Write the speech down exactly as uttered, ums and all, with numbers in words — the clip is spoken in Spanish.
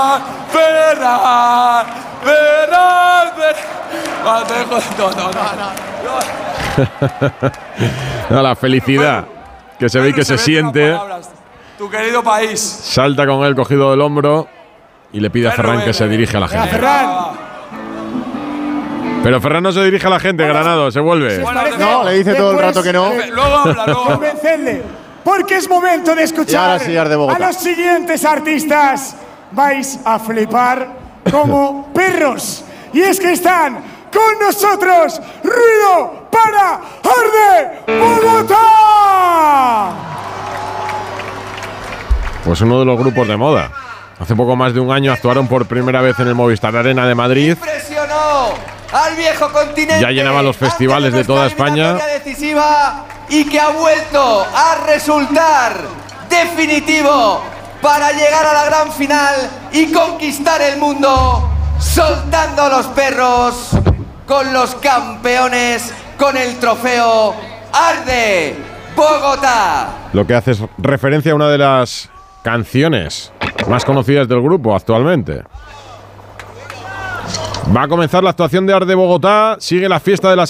Ferran, Ferran, no, no, no. No, la felicidad que se ve y que se, se siente. Tu querido país. Salta con él cogido del hombro y le pide a Ferran ven, que ven, se dirija a la gente. Ferran. Pero Ferran no se dirige a la gente, bueno, Granado, se vuelve. No, le dice todo el rato que no. Luego habla, luego. Convencerle, porque es momento de escuchar sí, a los siguientes artistas. Vais a flipar como perros. Y es que están con nosotros. ¡Ruido para Arde Bogotá! Pues uno de los grupos de moda. Hace poco más de un año actuaron por primera vez en el Movistar Arena de Madrid. Impresionó al viejo continente. Ya llenaba los festivales de toda España. Decisiva y que ha vuelto a resultar definitivo para llegar a la gran final y conquistar el mundo, soltando los perros con los campeones, con el trofeo Arde Bogotá. Lo que hace es referencia a una de las canciones más conocidas del grupo actualmente. Va a comenzar la actuación de Arde Bogotá, sigue la fiesta de la